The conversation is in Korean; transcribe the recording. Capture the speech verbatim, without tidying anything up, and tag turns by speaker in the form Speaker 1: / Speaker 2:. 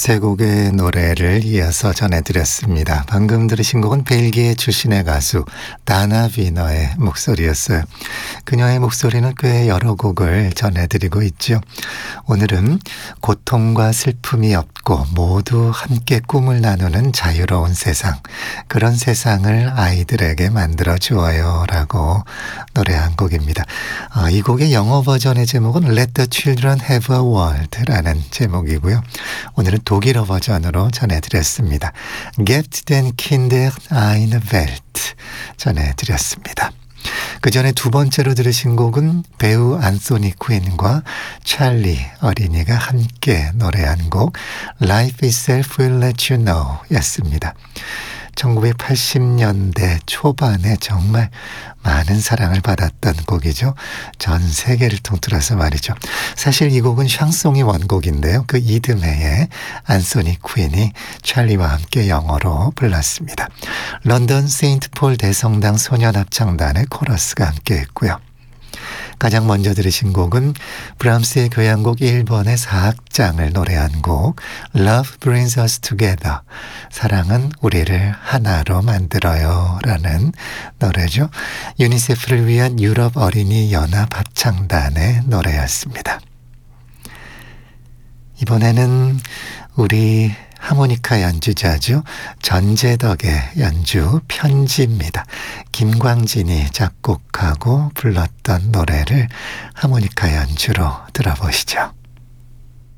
Speaker 1: 세 곡의 노래를 이어서 전해드렸습니다. 방금 들으신 곡은 벨기에 출신의 가수 다나 비너의 목소리였어요. 그녀의 목소리는 꽤 여러 곡을 전해드리고 있죠. 오늘은 고통과 슬픔이 없고 모두 함께 꿈을 나누는 자유로운 세상, 그런 세상을 아이들에게 만들어 주어요 라고 노래한 곡입니다. 아, 이 곡의 영어 버전의 제목은 Let the Children Have a World 라는 제목이고요. 오늘은 독일어 버전으로 전해드렸습니다. Gebt den Kindern eine Welt 전해드렸습니다. 그 전에 두 번째로 들으신 곡은 배우 안소니 퀸과 찰리 어린이가 함께 노래한 곡 Life itself will let you know 였습니다. 천구백팔십 년대 초반에 정말 많은 사랑을 받았던 곡이죠. 전 세계를 통틀어서 말이죠. 사실 이 곡은 샹송이 원곡인데요. 그 이듬해에 안소니 퀸이 찰리와 함께 영어로 불렀습니다. 런던 세인트 폴 대성당 소년합창단의 코러스가 함께 했고요. 가장 먼저 들으신 곡은 브람스의 교향곡 일 번의 사악장을 노래한 곡 Love Brings Us Together, 사랑은 우리를 하나로 만들어요 라는 노래죠. 유니세프를 위한 유럽 어린이 연합 합창단의 노래였습니다. 이번에는 우리 하모니카 연주자죠. 전재덕의 연주 편지입니다. 김광진이 작곡하고 불렀던 노래를 하모니카 연주로 들어보시죠.